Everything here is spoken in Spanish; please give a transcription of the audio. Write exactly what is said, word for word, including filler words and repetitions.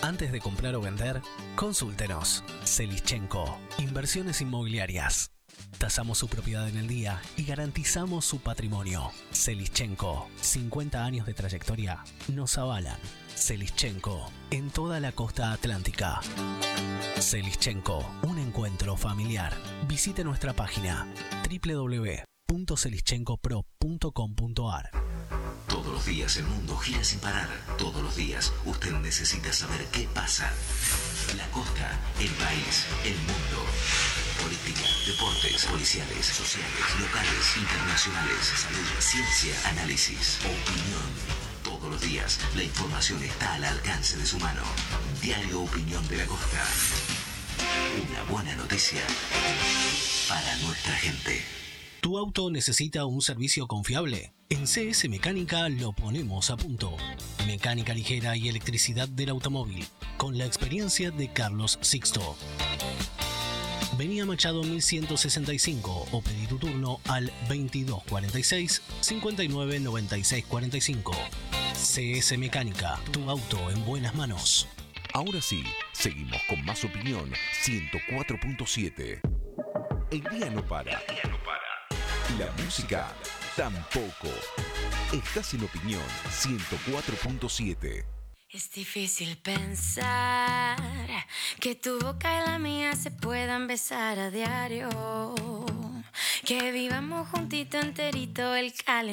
Antes de comprar o vender, consúltenos. Selischenko, Inversiones Inmobiliarias. Tasamos su propiedad en el día y garantizamos su patrimonio. Selischenko, cincuenta años de trayectoria nos avalan. Selischenko, en toda la costa atlántica. Selischenko, un encuentro familiar. Visite nuestra página doble u doble u doble u punto selischenko pro punto com punto a r. Todos los días el mundo gira sin parar. Todos los días usted necesita saber qué pasa. La costa, el país, el mundo. Política, deportes, policiales, sociales, locales, internacionales, salud, ciencia, análisis, opinión. Todos los días la información está al alcance de su mano. Diario Opinión de la Costa. Una buena noticia para nuestra gente. ¿Tu auto necesita un servicio confiable? En C S Mecánica lo ponemos a punto. Mecánica ligera y electricidad del automóvil, con la experiencia de Carlos Sixto. Vení a Machado mil ciento sesenta y cinco o pedí tu turno al veintidós cuarenta y seis, cincuenta y nueve noventa y seis cuarenta y cinco. C S Mecánica, tu auto en buenas manos. Ahora sí, seguimos con más opinión ciento cuatro punto siete. El día no para. El día no para. La música tampoco. Estás en Opinión ciento cuatro punto siete. Es difícil pensar que tu boca y la mía se puedan besar a diario. Que vivamos juntito enterito el calentamiento.